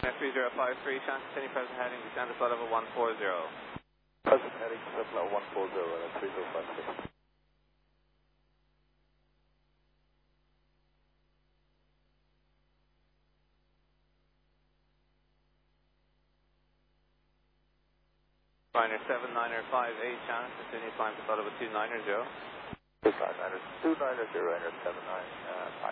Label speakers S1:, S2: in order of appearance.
S1: 3053, chance continue present heading, descend to flight level 140.
S2: Present heading, descend level 140, and 3056.
S1: Liner 7958, chance continue climb to flight level 290.
S2: 290, enter 79,